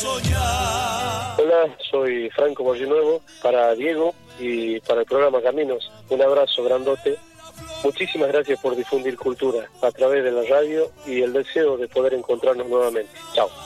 Hola, soy Franco Bollinuevo, para Diego y para el programa Caminos. Un abrazo grandote. Muchísimas gracias por difundir cultura a través de la radio y el deseo de poder encontrarnos nuevamente. Chao.